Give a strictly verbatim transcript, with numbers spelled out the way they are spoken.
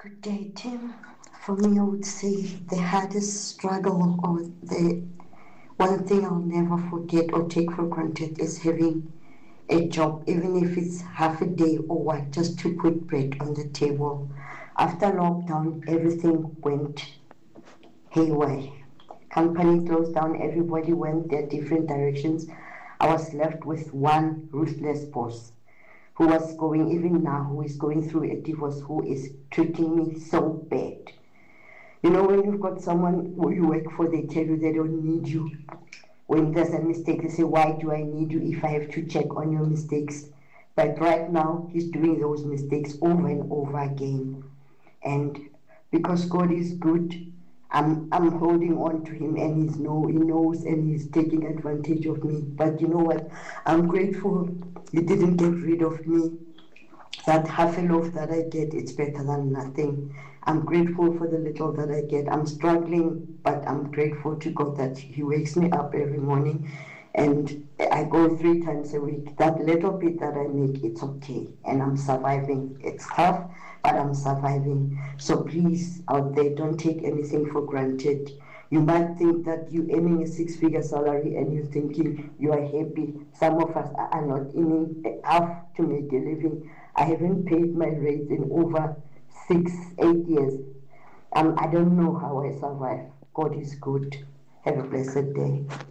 Good day, Tim. For me, I would say the hardest struggle or the one thing I'll never forget or take for granted is having a job, even if it's half a day or what, just to put bread on the table. After lockdown, everything went haywire. Company closed down, everybody went their different directions. I was left with one ruthless boss who was going, even now, who is going through a divorce, who is treating me so bad. You know, when you've got someone who you work for, they tell you they don't need you. When there's a mistake, they say, why do I need you if I have to check on your mistakes? But right now, he's doing those mistakes over and over again. And because God is good, I'm I'm holding on to him, and he's know he knows, and he's taking advantage of me. But you know what? I'm grateful he didn't get rid of me. That half a loaf that I get, it's better than nothing. I'm grateful for the little that I get. I'm struggling, but I'm grateful to God that he wakes me up every morning, and I go three times a week. That little bit that I make, it's okay, and I'm surviving. It's tough, but I'm surviving. So please, out there, don't take anything for granted. You might think that you're earning a six-figure salary and you're thinking you are happy. Some of us are not earning enough to make a living. I haven't paid my rent in over six, eight years. Um, I don't know how I survive. God is good. Have a blessed day.